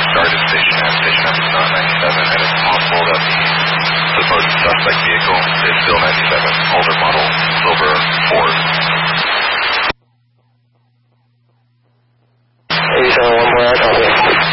started Station F. Station F is not 97, and it's possible that the supposed suspect vehicle is still 97, older model, silver Ford. 8714, I copy.